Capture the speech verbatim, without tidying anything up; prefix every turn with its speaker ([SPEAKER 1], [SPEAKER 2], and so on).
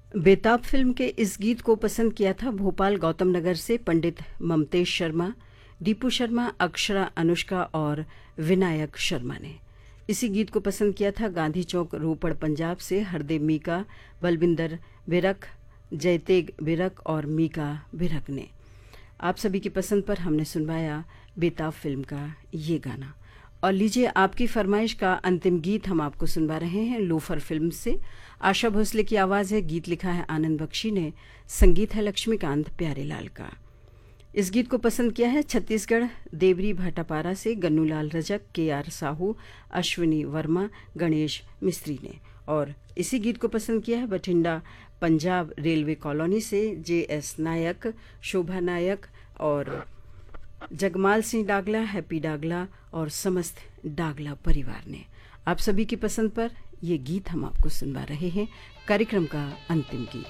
[SPEAKER 1] बेताब फिल्म के इस गीत को पसंद किया था भोपाल गौतम नगर से पंडित ममतेश शर्मा, दीपू शर्मा, अक्षरा, अनुष्का और विनायक शर्मा ने। इसी गीत को पसंद किया था गांधी चौक रोपड़ पंजाब से हरदेव मीका, बलविंदर बिरक, जयतेग बिरक और मीका बिरक ने। आप सभी की पसंद पर हमने सुनवाया बेताब फिल्म का ये गाना। और लीजिए आपकी फरमाइश का अंतिम गीत हम आपको सुनवा रहे हैं लोफर फिल्म से। आशा भोसले की आवाज़ है, गीत लिखा है आनंद बख्शी ने, संगीत है लक्ष्मीकांत प्यारेलाल का। इस गीत को पसंद किया है छत्तीसगढ़ देवरी भाटापारा से गन्नूलाल रजक, के आर साहू, अश्विनी वर्मा, गणेश मिस्त्री ने। और इसी गीत को पसंद किया है बठिंडा पंजाब रेलवे कॉलोनी से जे एस नायक, शोभा नायक और जगमाल सिंह डागला, हैप्पी डागला और समस्त डागला परिवार ने। आप सभी की पसंद पर ये गीत हम आपको सुनवा रहे हैं, कार्यक्रम का अंतिम गीत।